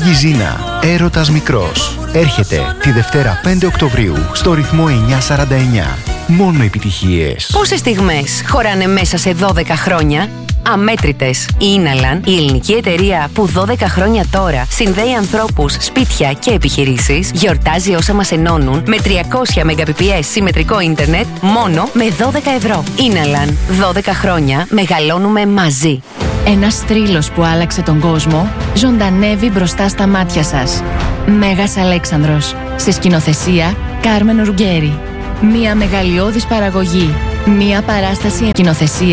Γυζίνα, έρωτας μικρός. Έρχεται τη Δευτέρα 5 Οκτωβρίου στο ρυθμό 949. Μόνο επιτυχίες. Πόσες στιγμές χωράνε μέσα σε 12 χρόνια? Αμέτρητες. Η Ίναλαν, η ελληνική εταιρεία που 12 χρόνια τώρα συνδέει ανθρώπους, σπίτια και επιχειρήσεις, γιορτάζει όσα μας ενώνουν με 300 Mbps συμμετρικό ίντερνετ μόνο με 12 ευρώ. Ίναλαν. 12 χρόνια μεγαλώνουμε μαζί. Ένας θρύλος που άλλαξε τον κόσμο ζωντανεύει μπροστά στα μάτια σας. Μέγας Αλέξανδρος. Σε σκηνοθεσία Κάρμεν Ουργκέρι. Μια μεγαλειώδης παραγωγή. Μια παράσταση σκηνοθεσία